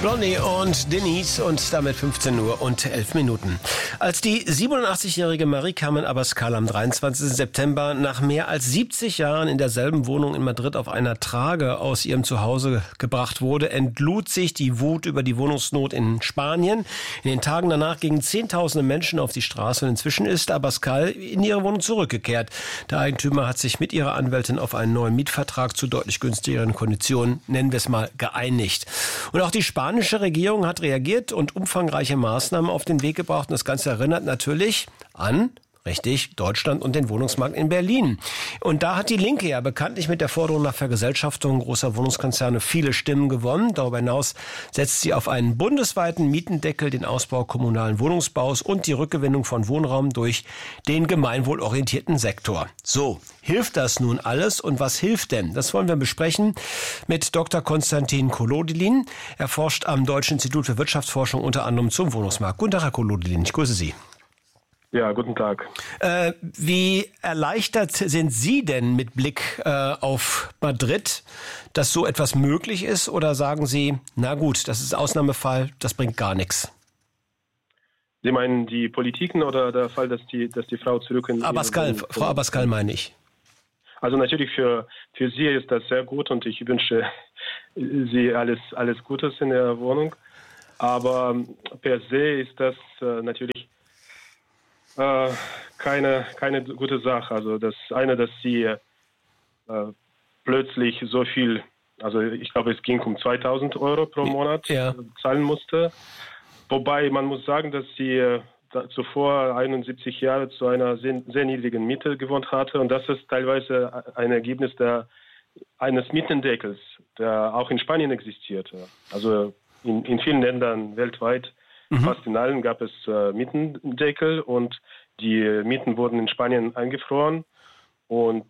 Blondie und Denise und damit 15 Uhr und 11 Minuten. Als die 87-jährige Marie-Carmen Abascal am 23. September nach mehr als 70 Jahren in derselben Wohnung in Madrid auf einer Trage aus ihrem Zuhause gebracht wurde, entlud sich die Wut über die Wohnungsnot in Spanien. In den Tagen danach gingen Zehntausende Menschen auf die Straße und inzwischen ist Abascal in ihre Wohnung zurückgekehrt. Der Eigentümer hat sich mit ihrer Anwältin auf einen neuen Mietvertrag zu deutlich günstigeren Konditionen, nennen wir es mal, geeinigt. Und auch die spanische Regierung hat reagiert und umfangreiche Maßnahmen auf den Weg gebracht. Und das Ganze erinnert natürlich an, richtig, Deutschland und den Wohnungsmarkt in Berlin. Und da hat die Linke ja bekanntlich mit der Forderung nach Vergesellschaftung großer Wohnungskonzerne viele Stimmen gewonnen. Darüber hinaus setzt sie auf einen bundesweiten Mietendeckel, den Ausbau kommunalen Wohnungsbaus und die Rückgewinnung von Wohnraum durch den gemeinwohlorientierten Sektor. So, hilft das nun alles und was hilft denn? Das wollen wir besprechen mit Dr. Konstantin Kolodilin. Er forscht am Deutschen Institut für Wirtschaftsforschung unter anderem zum Wohnungsmarkt. Guten Tag, Herr Kolodilin, ich grüße Sie. Ja, guten Tag. Wie erleichtert sind Sie denn mit Blick auf Madrid, dass so etwas möglich ist? Oder sagen Sie, na gut, das ist Ausnahmefall, das bringt gar nichts? Sie meinen die Politiken oder der Fall, dass die Frau zurück in... Abascal, Frau Abascal meine ich. Also natürlich für Sie ist das sehr gut und ich wünsche Sie alles Gutes in der Wohnung. Aber per se ist das natürlich keine gute Sache. Also das eine, dass sie plötzlich so viel, also ich glaube, es ging um 2.000 Euro pro Monat zahlen musste. Wobei man muss sagen, dass sie zuvor 71 Jahre zu einer sehr niedrigen Miete gewohnt hatte. Und das ist teilweise ein Ergebnis eines Mietendeckels, der auch in Spanien existierte. Also in vielen Ländern weltweit, fast in allen gab es Mietendeckel und die Mieten wurden in Spanien eingefroren und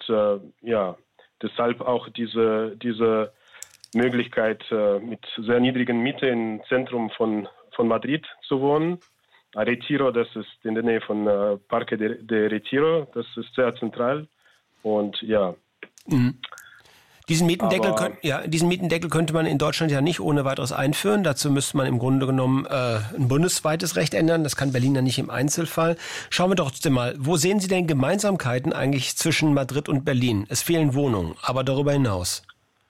deshalb auch diese Möglichkeit mit sehr niedrigen Miete im Zentrum von Madrid zu wohnen. Retiro, das ist in der Nähe von Parque de Retiro, das ist sehr zentral und ja. Diesen Mietendeckel könnte man in Deutschland ja nicht ohne weiteres einführen. Dazu müsste man im Grunde genommen ein bundesweites Recht ändern. Das kann Berlin ja nicht im Einzelfall. Schauen wir doch mal, wo sehen Sie denn Gemeinsamkeiten eigentlich zwischen Madrid und Berlin? Es fehlen Wohnungen, aber darüber hinaus?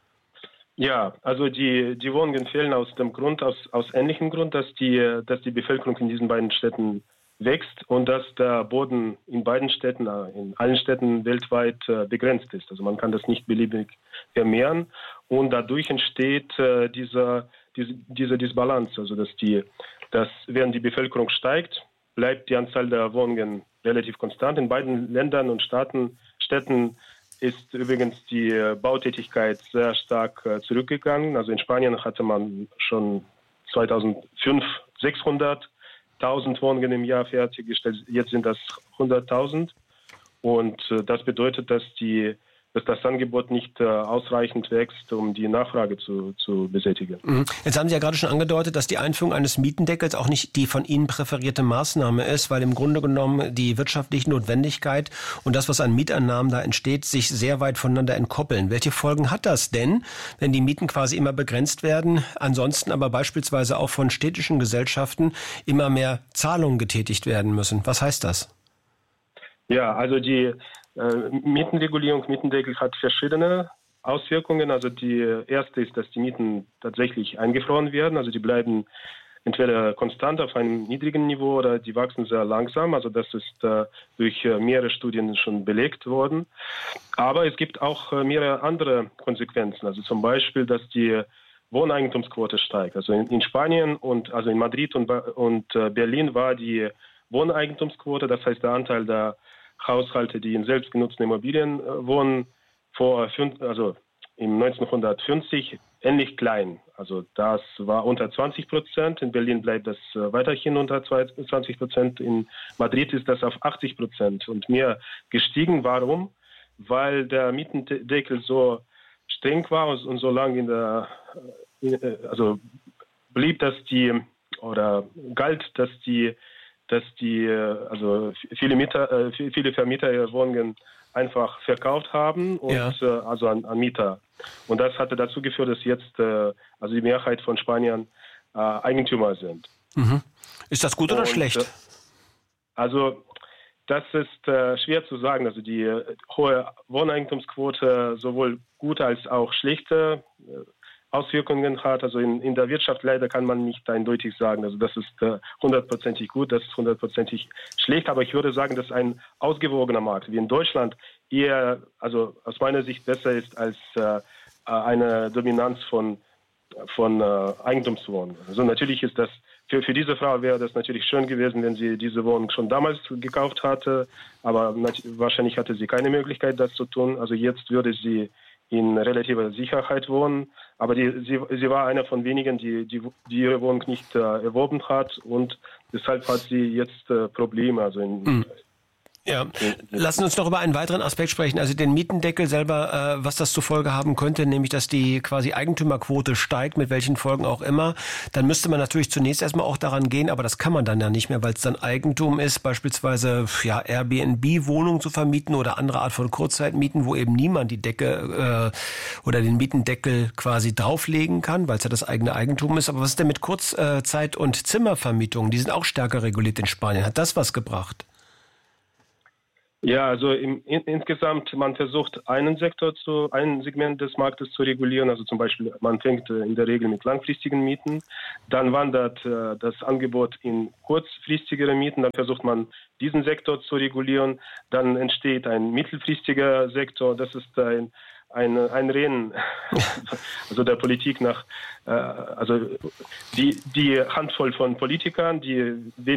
Ja, also die Wohnungen fehlen aus ähnlichem Grund, dass die Bevölkerung in diesen beiden Städten wächst und dass der Boden in beiden Städten, in allen Städten weltweit begrenzt ist. Also man kann das nicht beliebig vermehren und dadurch entsteht diese Disbalance. Also dass während die Bevölkerung steigt, bleibt die Anzahl der Wohnungen relativ konstant. In beiden Ländern und Städten ist übrigens die Bautätigkeit sehr stark zurückgegangen. Also in Spanien hatte man schon 2005 600.000 Wohnungen im Jahr fertiggestellt. Jetzt sind das 100.000. Und das bedeutet, dass das Angebot nicht ausreichend wächst, um die Nachfrage zu besätigen. Jetzt haben Sie ja gerade schon angedeutet, dass die Einführung eines Mietendeckels auch nicht die von Ihnen präferierte Maßnahme ist, weil im Grunde genommen die wirtschaftliche Notwendigkeit und das, was an Mieteinnahmen da entsteht, sich sehr weit voneinander entkoppeln. Welche Folgen hat das denn, wenn die Mieten quasi immer begrenzt werden, ansonsten aber beispielsweise auch von städtischen Gesellschaften immer mehr Zahlungen getätigt werden müssen? Was heißt das? Ja, also die Mietenregulierung, Mietendeckel hat verschiedene Auswirkungen. Also die erste ist, dass die Mieten tatsächlich eingefroren werden. Also die bleiben entweder konstant auf einem niedrigen Niveau oder die wachsen sehr langsam. Also das ist durch mehrere Studien schon belegt worden. Aber es gibt auch mehrere andere Konsequenzen. Also zum Beispiel, dass die Wohneigentumsquote steigt. Also in Spanien also in Madrid und Berlin war die Wohneigentumsquote, das heißt der Anteil der Haushalte, die in selbstgenutzten Immobilien wohnen, im 1950 ähnlich klein. Also das war unter 20%. In Berlin bleibt das weiterhin unter 20%. In Madrid ist das auf 80% und mehr gestiegen. Warum? Weil der Mietendeckel so streng war und so lange blieb, dass viele Vermieter ihre Wohnungen einfach verkauft haben und an Mieter. Und das hatte dazu geführt, dass jetzt die Mehrheit von Spaniern Eigentümer sind. Mhm. Ist das gut oder schlecht? Also das ist schwer zu sagen. Also die hohe Wohneigentumsquote sowohl gute als auch schlechte Auswirkungen hat. Also in der Wirtschaft leider kann man nicht eindeutig sagen, also das ist 100%ig gut, das ist 100%ig schlecht. Aber ich würde sagen, dass ein ausgewogener Markt wie in Deutschland eher, also aus meiner Sicht besser ist als eine Dominanz von Eigentumswohnungen. Also natürlich ist das für diese Frau wäre das natürlich schön gewesen, wenn sie diese Wohnung schon damals gekauft hatte, aber wahrscheinlich hatte sie keine Möglichkeit, das zu tun. Also jetzt würde sie in relativer Sicherheit wohnen, aber sie war einer von wenigen, die ihre Wohnung nicht erworben hat und deshalb hat sie jetzt Probleme. Also Ja, lassen uns noch über einen weiteren Aspekt sprechen, also den Mietendeckel selber, was das zur Folge haben könnte, nämlich dass die quasi Eigentümerquote steigt, mit welchen Folgen auch immer. Dann müsste man natürlich zunächst erstmal auch daran gehen, aber das kann man dann ja nicht mehr, weil es dann Eigentum ist, beispielsweise Airbnb-Wohnungen zu vermieten oder andere Art von Kurzzeitmieten, wo eben niemand die Decke oder den Mietendeckel quasi drauflegen kann, weil es ja das eigene Eigentum ist. Aber was ist denn mit Kurzzeit- und Zimmervermietungen? Die sind auch stärker reguliert in Spanien. Hat das was gebracht? Ja, also insgesamt, man versucht ein Segment des Marktes zu regulieren. Also zum Beispiel, man fängt in der Regel mit langfristigen Mieten. Dann wandert das Angebot in kurzfristigere Mieten. Dann versucht man, diesen Sektor zu regulieren. Dann entsteht ein mittelfristiger Sektor. Das ist ein Rennen, also der Politik nach, also die Handvoll von Politikern, die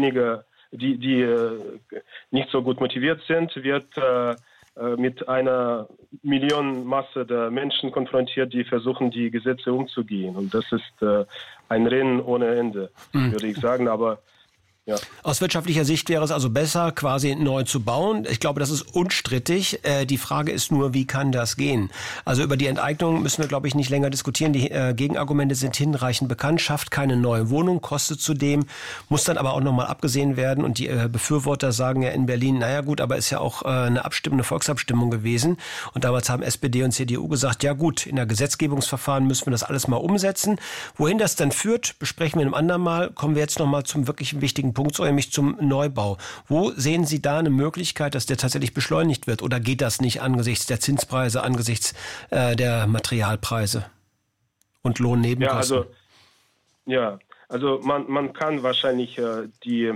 nicht so gut motiviert sind, wird mit einer Millionenmasse der Menschen konfrontiert, die versuchen, die Gesetze umzugehen. Und das ist ein Rennen ohne Ende, würde ich sagen. Aber ja. Aus wirtschaftlicher Sicht wäre es also besser, quasi neu zu bauen. Ich glaube, das ist unstrittig. Die Frage ist nur, wie kann das gehen? Also über die Enteignung müssen wir, glaube ich, nicht länger diskutieren. Die Gegenargumente sind hinreichend bekannt. Schafft keine neue Wohnung, kostet zudem, muss dann aber auch nochmal abgesehen werden. Und die Befürworter sagen ja in Berlin, naja gut, aber ist ja auch eine Volksabstimmung gewesen. Und damals haben SPD und CDU gesagt, ja gut, in der Gesetzgebungsverfahren müssen wir das alles mal umsetzen. Wohin das dann führt, besprechen wir in einem anderen Mal. Kommen wir jetzt nochmal zum wirklich wichtigen Punkt, nämlich zum Neubau. Wo sehen Sie da eine Möglichkeit, dass der tatsächlich beschleunigt wird? Oder geht das nicht angesichts der Zinspreise, angesichts der Materialpreise und Lohnnebenkosten? Also man kann wahrscheinlich die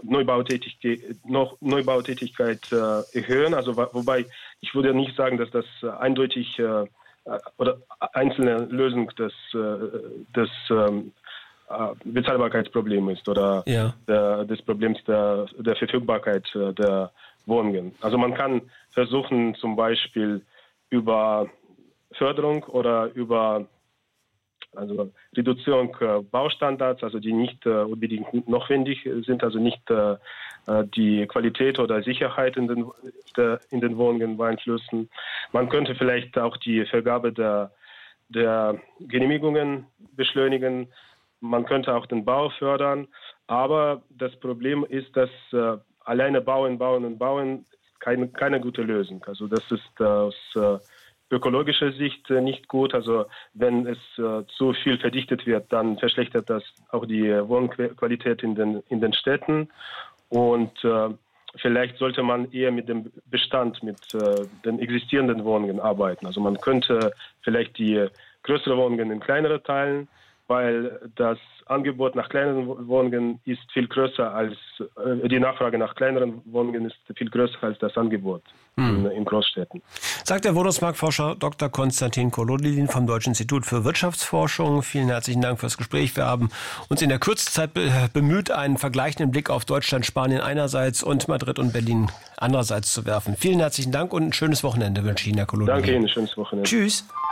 Neubautätigkeit erhöhen. Also wobei ich würde nicht sagen, dass das eindeutig oder einzelne Lösung des Bezahlbarkeitsproblem ist oder des Problems der Verfügbarkeit der Wohnungen. Also man kann versuchen, zum Beispiel über Förderung oder über Reduzierung Baustandards, also die nicht unbedingt notwendig sind, also nicht die Qualität oder Sicherheit in den Wohnungen beeinflussen. Man könnte vielleicht auch die Vergabe der Genehmigungen beschleunigen. Man könnte auch den Bau fördern, aber das Problem ist, dass alleine bauen keine gute Lösung. Also das ist aus ökologischer Sicht nicht gut. Also wenn es zu viel verdichtet wird, dann verschlechtert das auch die Wohnqualität in den Städten. Und vielleicht sollte man eher mit dem Bestand, mit den existierenden Wohnungen arbeiten. Also man könnte vielleicht die größeren Wohnungen in kleinere teilen, weil das Angebot nach kleineren Wohnungen ist viel größer als die Nachfrage nach kleineren Wohnungen ist viel größer als das Angebot in Großstädten. Sagt der Wohnungsmarktforscher Dr. Konstantin Kolodilin vom Deutschen Institut für Wirtschaftsforschung. Vielen herzlichen Dank fürs Gespräch. Wir haben uns in der kürzesten Zeit bemüht, einen vergleichenden Blick auf Deutschland, Spanien einerseits und Madrid und Berlin andererseits zu werfen. Vielen herzlichen Dank und ein schönes Wochenende wünsche ich Ihnen, Herr Kolodilin. Danke Ihnen, schönes Wochenende. Tschüss.